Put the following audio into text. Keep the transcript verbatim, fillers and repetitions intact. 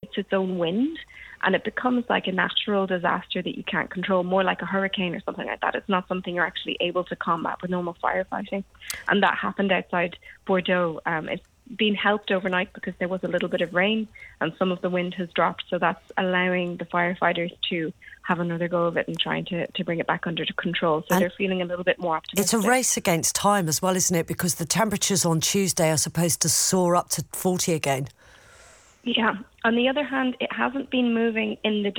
creates its own wind, and it becomes like a natural disaster that you can't control, more like a hurricane or something like that. It's not something you're actually able to combat with normal firefighting. And that happened outside Bordeaux. Um, it's been helped overnight because there was a little bit of rain and some of the wind has dropped. So that's allowing the firefighters to have another go of it and trying to, to bring it back under control. So and they're feeling a little bit more optimistic. It's a race against time as well, isn't it? Because the temperatures on Tuesday are supposed to soar up to forty again. Yeah. On the other hand, it hasn't been moving in the